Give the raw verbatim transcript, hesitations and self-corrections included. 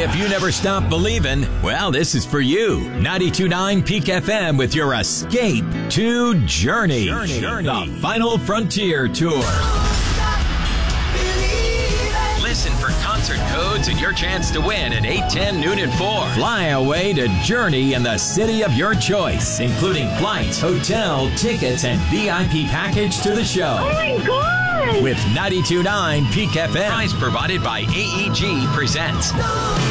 If you never stop believing, well, this is for you. ninety-two point nine Peak F M with your escape to Journey. Journey. Journey. The Final Frontier Tour. Listen for concert codes and your chance to win at eight, ten, noon, and four. Fly away to Journey in the city of your choice, including flights, hotel, tickets, and V I P package to the show. Oh, my God! With ninety-two point nine Peak F M. Prize provided by A E G Presents.